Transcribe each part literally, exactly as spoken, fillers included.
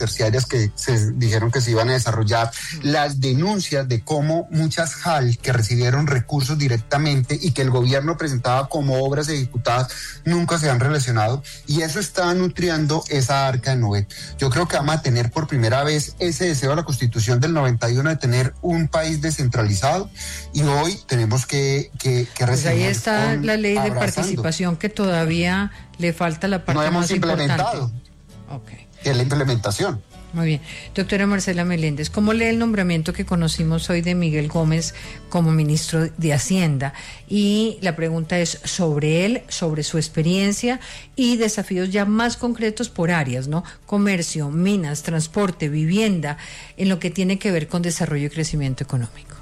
terciarias que se dijeron que se iban a desarrollar, las denuncias de cómo muchas J A L que recibieron recursos directamente y que el gobierno presentaba como obras ejecutadas nunca se han relacionado, y eso está nutriendo esa arca de Noé. Yo creo que vamos a tener por primera vez ese deseo de la Constitución del noventa y uno de tener un país descentralizado, y hoy tenemos que, que, que pues ahí está con, la ley de abrazando. participación, que todavía le falta la parte no hemos más implementado, importante. Okay. Que es la implementación. Muy bien. Doctora Marcela Meléndez, ¿cómo lee el nombramiento que conocimos hoy de Miguel Gómez como ministro de Hacienda? Y la pregunta es sobre él, sobre su experiencia y desafíos ya más concretos por áreas, ¿no? Comercio, minas, transporte, vivienda, en lo que tiene que ver con desarrollo y crecimiento económico.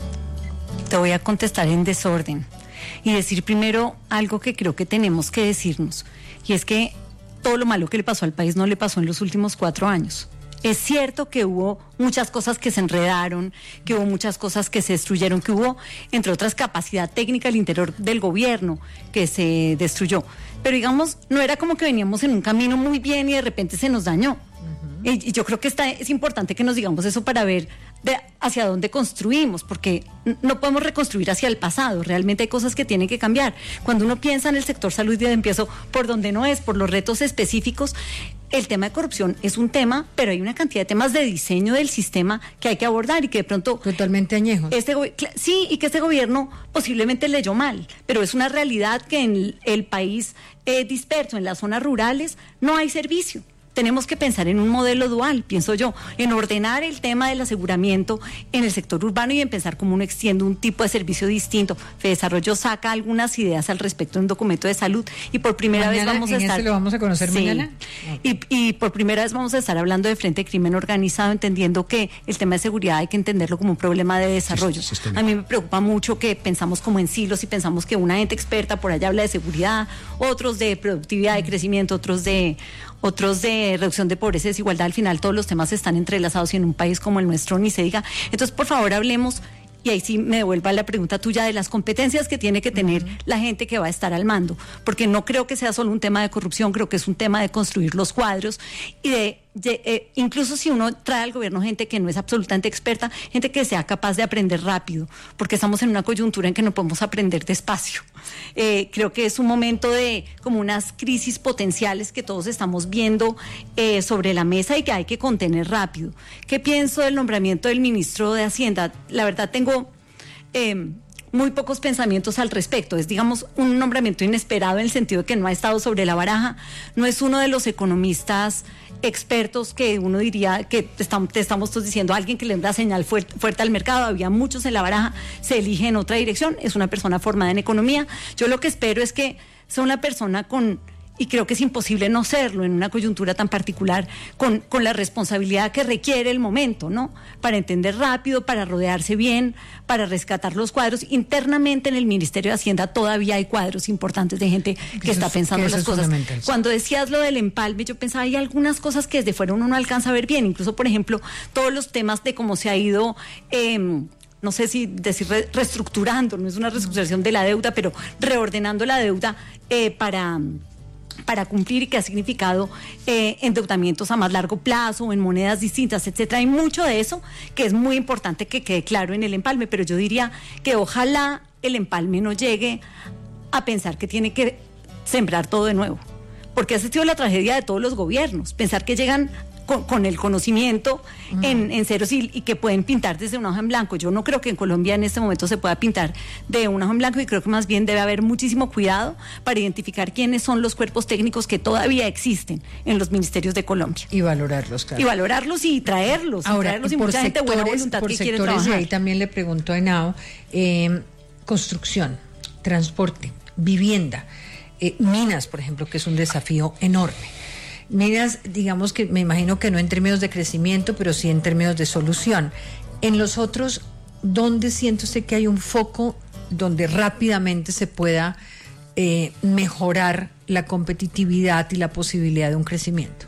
Te voy a contestar en desorden y decir primero algo que creo que tenemos que decirnos, y es que todo lo malo que le pasó al país no le pasó en los últimos cuatro años. Es cierto que hubo muchas cosas que se enredaron, que hubo muchas cosas que se destruyeron, que hubo, entre otras, capacidad técnica al interior del gobierno que se destruyó. Pero digamos, no era como que veníamos en un camino muy bien y de repente se nos dañó. Uh-huh. Y, y yo creo que está, es importante que nos digamos eso para ver de hacia dónde construimos, porque no podemos reconstruir hacia el pasado. Realmente hay cosas que tienen que cambiar. Cuando uno piensa en el sector salud, y empiezo por donde no es, por los retos específicos, el tema de corrupción es un tema, pero hay una cantidad de temas de diseño del sistema que hay que abordar y que de pronto... Totalmente añejos. Este go- sí, y que este gobierno posiblemente leyó mal, pero es una realidad que en el país eh, disperso, en las zonas rurales, no hay servicio. Tenemos que pensar en un modelo dual, pienso yo, en ordenar el tema del aseguramiento en el sector urbano y en pensar cómo uno extiende un tipo de servicio distinto. Fedesarrollo saca algunas ideas al respecto en un documento de salud y por primera mañana, vez vamos a ¿en estar... ese lo vamos a conocer sí, mañana? Okay. Y, y por primera vez vamos a estar hablando de frente de crimen organizado, entendiendo que el tema de seguridad hay que entenderlo como un problema de desarrollo. Sí, sí, sí, a mí me preocupa mucho que pensamos como en silos y pensamos que una ente experta por allá habla de seguridad, otros de productividad, de crecimiento, otros de... otros de reducción de pobreza y desigualdad. Al final todos los temas están entrelazados y en un país como el nuestro ni se diga. Entonces, por favor, hablemos, y ahí sí me devuelvo a la pregunta tuya, de las competencias que tiene que tener uh-huh. la gente que va a estar al mando, porque no creo que sea solo un tema de corrupción, creo que es un tema de construir los cuadros y de, de eh, incluso si uno trae al gobierno gente que no es absolutamente experta, gente que sea capaz de aprender rápido, porque estamos en una coyuntura en que no podemos aprender despacio. Eh, creo que es un momento de como unas crisis potenciales que todos estamos viendo eh, sobre la mesa y que hay que contener rápido. ¿Qué pienso del nombramiento del ministro de Hacienda? La verdad tengo eh, muy pocos pensamientos al respecto. Es, digamos, un nombramiento inesperado en el sentido de que no ha estado sobre la baraja, no es uno de los economistas expertos que uno diría que te estamos, te estamos todos diciendo, alguien que le da señal fuerte, fuerte al mercado. Había muchos en la baraja, se elige en otra dirección, es una persona formada en economía. Yo lo que espero es que sea una persona con, y creo que es imposible no serlo en una coyuntura tan particular, con, con la responsabilidad que requiere el momento, ¿no? Para entender rápido, para rodearse bien, para rescatar los cuadros. Internamente en el Ministerio de Hacienda todavía hay cuadros importantes de gente que, que está es, pensando que las cosas. Cuando decías lo del empalme, yo pensaba, hay algunas cosas que desde fuera uno no alcanza a ver bien, incluso, por ejemplo, todos los temas de cómo se ha ido... Eh, no sé si decir re- reestructurando, no es una reestructuración de la deuda, pero reordenando la deuda eh, para... para cumplir, y que ha significado eh, endeudamientos a más largo plazo, en monedas distintas, etcétera. Hay mucho de eso que es muy importante que quede claro en el empalme, pero yo diría que ojalá el empalme no llegue a pensar que tiene que sembrar todo de nuevo, porque esa ha sido la tragedia de todos los gobiernos, pensar que llegan con, con el conocimiento uh-huh. en, en ceros y, y que pueden pintar desde una hoja en blanco. Yo no creo que en Colombia en este momento se pueda pintar de una hoja en blanco, y creo que más bien debe haber muchísimo cuidado para identificar quiénes son los cuerpos técnicos que todavía existen en los ministerios de Colombia. Y valorarlos, claro. Y valorarlos y traerlos. Ahora, y traerlos y por mucha sectores, gente buena voluntad por que sectores, quiere trabajar. Y ahí también le pregunto a Henao, eh, construcción, transporte, vivienda, eh, minas, por ejemplo, que es un desafío enorme. Minas, digamos que me imagino que no en términos de crecimiento, pero sí en términos de solución. En los otros, ¿dónde siente usted que hay un foco donde rápidamente se pueda eh, mejorar la competitividad y la posibilidad de un crecimiento?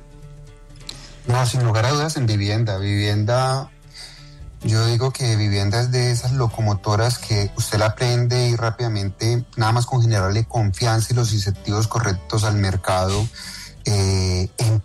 No, sin lugar a dudas en vivienda. Vivienda, yo digo que vivienda es de esas locomotoras que usted la aprende y rápidamente, nada más con generarle confianza y los incentivos correctos al mercado, Eh, empieza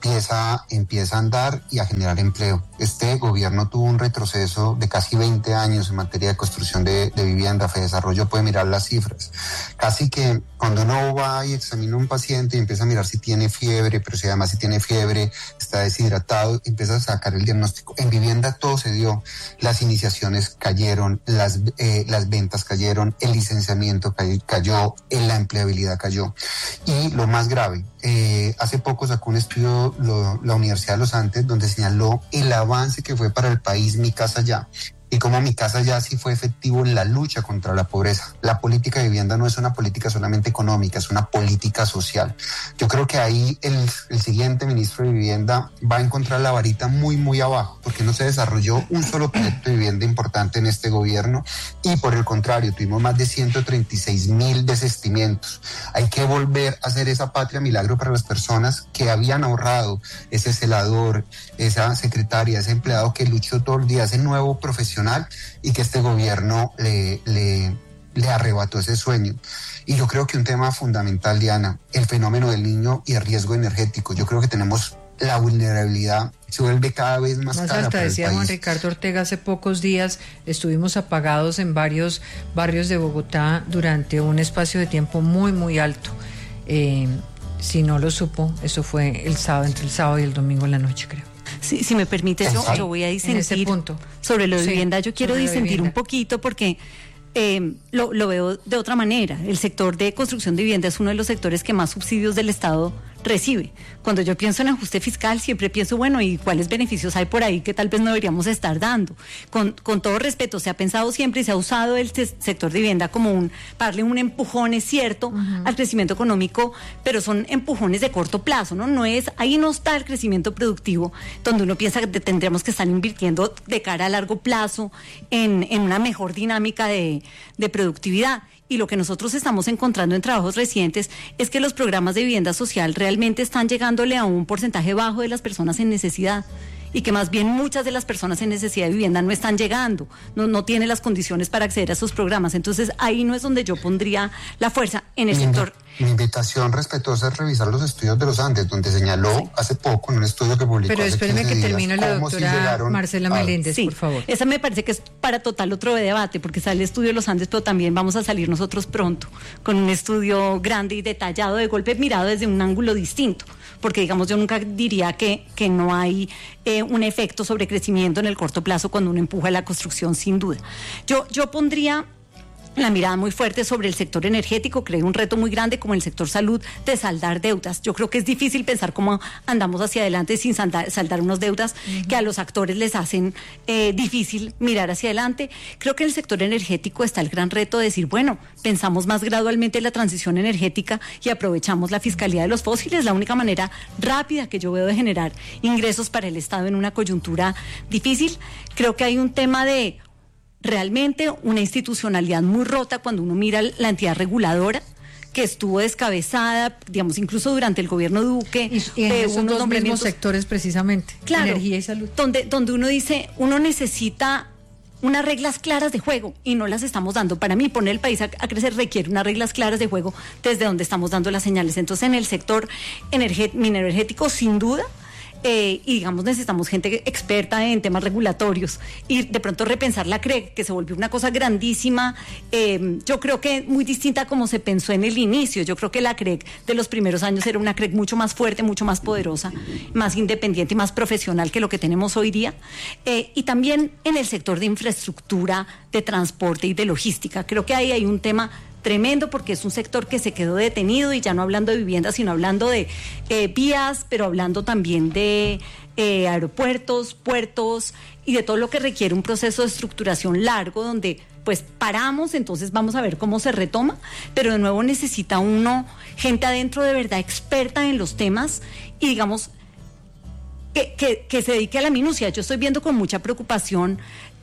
empieza, empieza a andar y a generar empleo. Este gobierno tuvo un retroceso de casi veinte años en materia de construcción de, de vivienda. Fedesarrollo puede mirar las cifras. Casi que cuando uno va y examina a un paciente y empieza a mirar si tiene fiebre, pero si además si tiene fiebre, está deshidratado, empieza a sacar el diagnóstico. En vivienda todo se dio. Las iniciaciones cayeron, las, eh, las ventas cayeron, el licenciamiento cayó, la empleabilidad cayó. Y lo más grave, eh, hace poco sacó un estudio lo, la Universidad de los Andes donde señaló el avance que fue para el país Mi Casa Ya, y cómo Mi Casa Ya sí fue efectivo en la lucha contra la pobreza. La política de vivienda no es una política solamente económica, es una política social. Yo creo que ahí el, el siguiente ministro de Vivienda va a encontrar la varita muy, muy abajo, porque no se desarrolló un solo proyecto de vivienda importante en este gobierno, y por el contrario, tuvimos más de ciento treinta y seis mil desistimientos. Hay que volver a hacer esa patria milagro para las personas que habían ahorrado, ese celador, esa secretaria, ese empleado que luchó todo el día, ese nuevo profesional, y que este gobierno le, le, le arrebató ese sueño. Y yo creo que un tema fundamental, Diana, el fenómeno del niño y el riesgo energético. Yo creo que tenemos la vulnerabilidad, se vuelve cada vez más, más cara alta, para el decía país. Juan Ricardo Ortega hace pocos días, estuvimos apagados en varios barrios de Bogotá durante un espacio de tiempo muy, muy alto. Eh, si no lo supo, eso fue el sábado, entre el sábado y el domingo en la noche, creo. Si, si me permite, yo, yo voy a disentir punto. sobre lo de Sí, vivienda. Yo quiero disentir un poquito porque eh, lo, lo veo de otra manera. El sector de construcción de vivienda es uno de los sectores que más subsidios del Estado recibe. Cuando yo pienso en ajuste fiscal, siempre pienso, bueno, ¿y cuáles beneficios hay por ahí que tal vez no deberíamos estar dando? Con, con todo respeto, se ha pensado siempre y se ha usado el sector de vivienda como un, para darle un empujón, es cierto, uh-huh. al crecimiento económico, pero son empujones de corto plazo, ¿no? No es, ahí no está el crecimiento productivo, donde uno piensa que tendremos que estar invirtiendo de cara a largo plazo en, en una mejor dinámica de, de productividad. Y lo que nosotros estamos encontrando en trabajos recientes es que los programas de vivienda social realmente están llegándole a un porcentaje bajo de las personas en necesidad, y que más bien muchas de las personas en necesidad de vivienda no están llegando, no, no tienen las condiciones para acceder a esos programas. Entonces ahí no es donde yo pondría la fuerza en el mi, sector. Mi invitación respetuosa es revisar los estudios de los Andes, donde señaló sí. hace poco en un estudio que publicó. Pero espéreme que termine la doctora si Marcela Meléndez, sí, por favor. Esa me parece que es para total otro debate, porque sale el estudio de los Andes, pero también vamos a salir nosotros pronto con un estudio grande y detallado, de golpe mirado desde un ángulo distinto, porque digamos yo nunca diría que, que no hay eh, un efecto sobre crecimiento en el corto plazo cuando uno empuja la construcción, sin duda. Yo, yo pondría la mirada muy fuerte sobre el sector energético. Creo un reto muy grande como el sector salud de saldar deudas. Yo creo que es difícil pensar cómo andamos hacia adelante sin saldar, saldar unas deudas uh-huh. que a los actores les hacen eh, difícil mirar hacia adelante. Creo que en el sector energético está el gran reto de decir, bueno, pensamos más gradualmente en la transición energética y aprovechamos la fiscalidad de los fósiles. La única manera rápida que yo veo de generar ingresos para el Estado en una coyuntura difícil. Creo que hay un tema de realmente una institucionalidad muy rota cuando uno mira la entidad reguladora, que estuvo descabezada, digamos, incluso durante el gobierno Duque. Y, y en esos unos dos mismos sectores precisamente, claro, energía y salud. Donde, donde uno dice, uno necesita unas reglas claras de juego y no las estamos dando. Para mí, poner el país a, a crecer requiere unas reglas claras de juego desde donde estamos dando las señales. Entonces, en el sector energético, mineroenergético, sin duda, Eh, y digamos necesitamos gente experta en temas regulatorios y de pronto repensar la C R E C, que se volvió una cosa grandísima, eh, yo creo que muy distinta a como se pensó en el inicio. Yo creo que la C R E C de los primeros años era una C R E C mucho más fuerte, mucho más poderosa, más independiente y más profesional que lo que tenemos hoy día, eh, y también en el sector de infraestructura, de transporte y de logística. Creo que ahí hay un tema tremendo, porque es un sector que se quedó detenido, y ya no hablando de vivienda, sino hablando de eh, vías, pero hablando también de eh, aeropuertos, puertos y de todo lo que requiere un proceso de estructuración largo, donde pues paramos, entonces vamos a ver cómo se retoma, pero de nuevo necesita uno gente adentro de verdad experta en los temas y digamos que, que, que se dedique a la minucia. Yo estoy viendo con mucha preocupación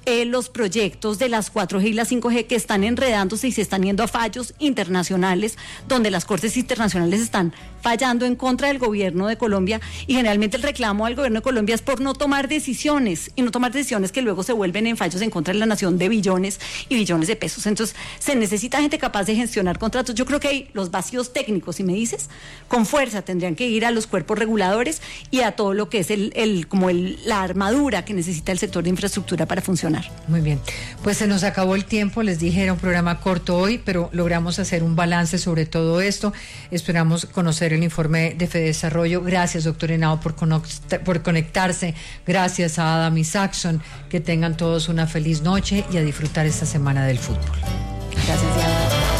eh, los proyectos de las cuatro G y las cinco G que están enredándose y se están yendo a fallos internacionales, donde las cortes internacionales están fallando en contra del gobierno de Colombia, y generalmente el reclamo al gobierno de Colombia es por no tomar decisiones, y no tomar decisiones que luego se vuelven en fallos en contra de la nación de billones y billones de pesos. Entonces, se necesita gente capaz de gestionar contratos. Yo creo que hay los vacíos técnicos, si me dices, con fuerza tendrían que ir a los cuerpos reguladores y a todo lo que es el, el como el, la armadura que necesita el sector de infraestructura para funcionar. Muy bien, pues se nos acabó el tiempo, les dije, era un programa corto hoy, pero logramos hacer un balance sobre todo esto. Esperamos conocer el informe de Fedesarrollo. Gracias, doctor Henao, por, por conectarse. Gracias a Adam y Saxon. Que tengan todos una feliz noche y a disfrutar esta semana del fútbol. Gracias, Diana.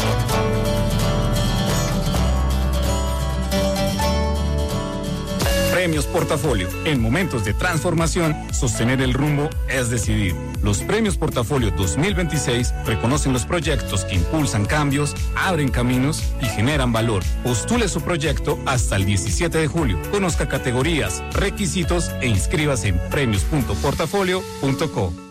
Premios Portafolio. En momentos de transformación, sostener el rumbo es decidir. Los Premios Portafolio dos mil veintiséis reconocen los proyectos que impulsan cambios, abren caminos y generan valor. Postule su proyecto hasta el diecisiete de julio. Conozca categorías, requisitos e inscríbase en premios punto portafolio punto co.